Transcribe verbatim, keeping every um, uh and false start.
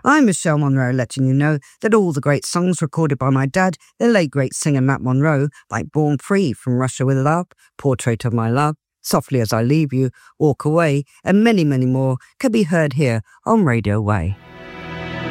I'm Michelle Monroe, letting you know that all the great songs recorded by my dad, the late great singer Matt Monroe, like Born Free, From Russia with Love, Portrait of My Love, Softly as I Leave You, Walk Away, and many, many more, can be heard here on Radio Way.